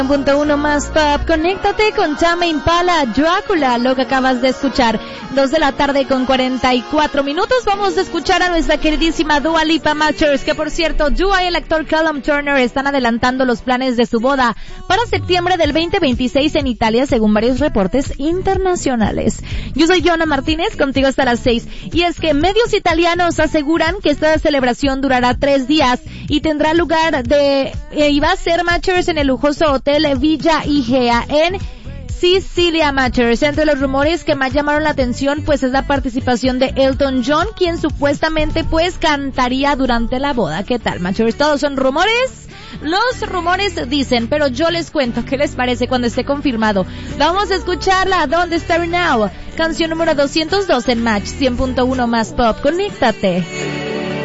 100.1 más pop, conéctate con Tame Impala, Drácula, lo que acabas de escuchar. 2 de la tarde con 44 minutos, vamos a escuchar a nuestra queridísima Dua Lipa Matchers, que por cierto, Dua y el actor Callum Turner están adelantando los planes de su boda para septiembre del 2026 en Italia, según varios reportes internacionales. Yo soy Joana Martínez, contigo hasta las 6, y es que medios italianos aseguran que esta celebración durará 3 días y tendrá lugar y va a ser Matchers en el lujoso hotel Villa Igea en Sicilia. Matchers, entre los rumores que más llamaron la atención pues es la participación de Elton John, quien supuestamente pues cantaría durante la boda. ¿Qué tal, Matchers? ¿Todos son rumores? Los rumores dicen, pero yo les cuento qué les parece cuando esté confirmado. Vamos a escucharla, Don't Start Now, canción número 202 en Match 100.1 más pop. Conéctate.